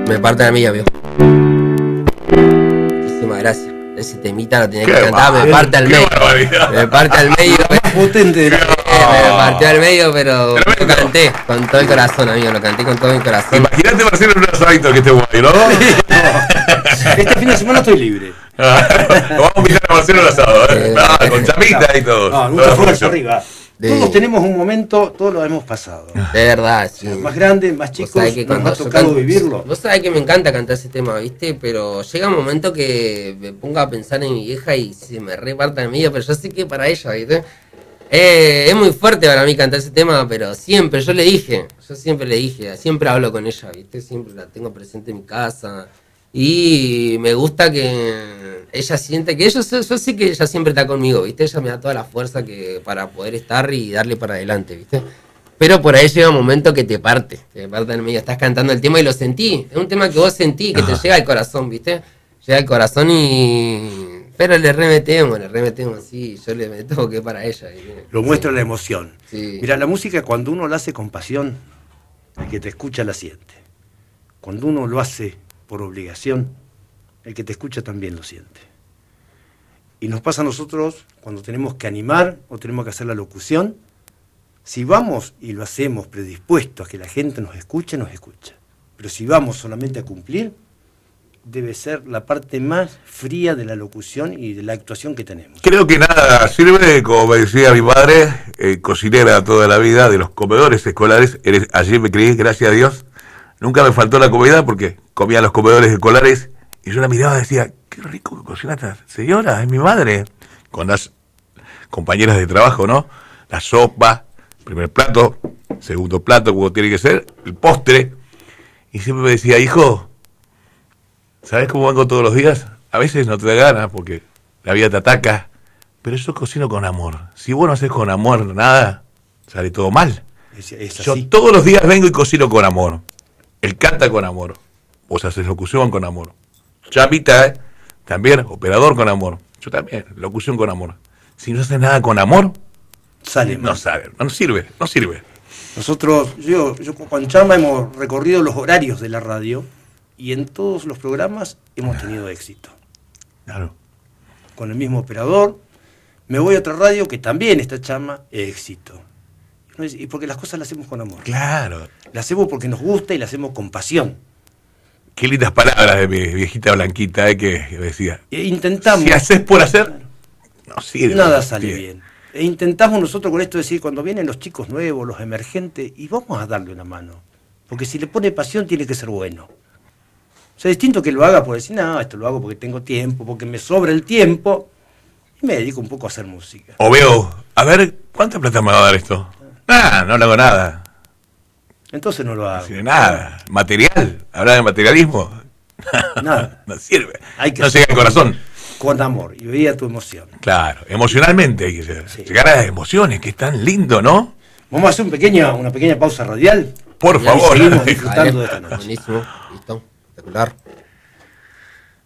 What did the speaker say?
Me parte la mía, viejo. Muchísimas gracias. Ese temita lo tenía que cantar, me parte al medio. Me parte al medio. Potente. Me partió al medio, pero lo canté con todo el corazón, amigo. Lo canté con todo el corazón. Imagínate Marcelo en un asadito que esté guay, ¿no? Este fin de semana estoy libre. Vamos a invitar a Marcelo al asado, con chamita y todo. No, nunca fuerzas arriba. Todos tenemos un momento, todos lo hemos pasado. De verdad, sí. Más grandes, más chicos, nos ha tocado vivirlo. Vos sabés que me encanta cantar ese tema, ¿viste? Pero llega un momento que me pongo a pensar en mi vieja y se me reparta en medio, pero yo sé que para ella, ¿viste? Es muy fuerte para mí cantar ese tema, pero siempre, yo siempre le dije, siempre hablo con ella, ¿viste? Siempre la tengo presente en mi casa. Y me gusta que ella siente que yo sé que ella siempre está conmigo, ¿viste? Ella me da toda la fuerza para poder estar y darle para adelante, ¿viste? Pero por ahí llega un momento que te parte en medio. Estás cantando el tema y lo sentí. Es un tema que vos sentí, que te llega al corazón, ¿viste? Llega al corazón y... Pero le remetemos así. Yo le meto que para ella. Lo muestra la emoción. Sí. Mira, la música cuando uno la hace con pasión, el que te escucha la siente. Cuando uno lo hace por obligación, el que te escucha también lo siente. Y nos pasa a nosotros cuando tenemos que animar o tenemos que hacer la locución. Si vamos y lo hacemos predispuestos a que la gente nos escuche, nos escucha. Pero si vamos solamente a cumplir, debe ser la parte más fría de la locución y de la actuación que tenemos. Creo que nada sirve, como me decía mi madre, cocinera toda la vida, de los comedores escolares. Allí me crié, gracias a Dios. Nunca me faltó la comida porque comía en los comedores escolares y yo la miraba y decía, qué rico que cocina esta señora, es mi madre. Con las compañeras de trabajo, ¿no? La sopa, primer plato, segundo plato, como tiene que ser, el postre. Y siempre me decía, hijo, ¿sabes cómo vengo todos los días? A veces no te da ganas porque la vida te ataca, pero yo cocino con amor. Si vos no haces con amor nada, sale todo mal. Yo todos los días vengo y cocino con amor. Él canta con amor. Vos haces locución con amor. Chamita, también, operador con amor. Yo también, locución con amor. Si no haces nada con amor, no sirve. Nosotros, yo con Chama hemos recorrido los horarios de la radio y en todos los programas hemos tenido éxito. Claro. Con el mismo operador, me voy a otra radio que también está Chama, éxito. Y porque las cosas las hacemos con amor. Claro. Las hacemos porque nos gusta y las hacemos con pasión. Qué lindas palabras de mi viejita Blanquita, que decía. Intentamos. Si haces por hacer, no sirve. Nada sale bien. E intentamos nosotros con esto decir, cuando vienen los chicos nuevos, los emergentes, y vamos a darle una mano. Porque si le pone pasión, tiene que ser bueno. O sea, distinto que lo haga por decir, no, esto lo hago porque tengo tiempo, porque me sobra el tiempo, y me dedico un poco a hacer música. O veo, a ver, ¿cuánta plata me va a dar esto? No le hago nada. Entonces no lo hago. No nada. Material, hablar de materialismo. Nada. No sirve. Hay que no llega al corazón. Con amor, y veía tu emoción. Claro, emocionalmente hay que ser. Sí. Llegar a las emociones, que es tan lindo, ¿no? Vamos a hacer una pequeña pausa radial. Por favor. Seguimos disfrutando de esta noche. Buenísimo, listo, espectacular.